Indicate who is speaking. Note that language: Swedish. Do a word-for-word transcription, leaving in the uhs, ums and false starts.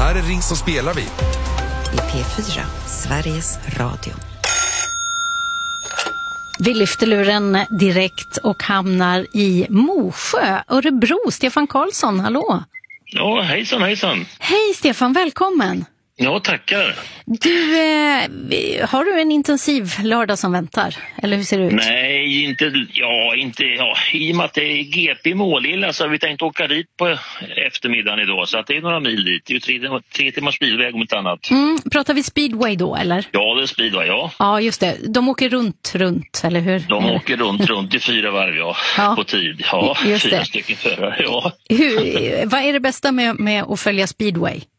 Speaker 1: Här är Ring så spelar vi.
Speaker 2: I P fyra, Sveriges Radio.
Speaker 3: Vi lyfter luren direkt och hamnar i Mosjö, Örebro. Stefan Karlsson, hallå.
Speaker 4: Ja, hejsan, hejsan.
Speaker 3: Hej Stefan, välkommen.
Speaker 4: Ja, tackar.
Speaker 3: Du, eh, har du en intensiv lördag som väntar? Eller hur ser det ut?
Speaker 4: Nej, inte, ja, inte, ja, i och med att det är G P Målilla så har vi tänkt åka dit på eftermiddagen idag. Så att det är några mil dit, det är ju tre, tre timmars bilväg om ett annat.
Speaker 3: Mm, pratar vi speedway då, eller?
Speaker 4: Ja, det är speedway, ja.
Speaker 3: Ja, just det. De åker runt, runt, eller hur?
Speaker 4: De eller? åker runt, runt i fyra varv, ja, ja. På tid. Ja,
Speaker 3: just
Speaker 4: fyra
Speaker 3: det.
Speaker 4: stycken förare, ja.
Speaker 3: Hur, vad är det bästa med, med att följa speedway?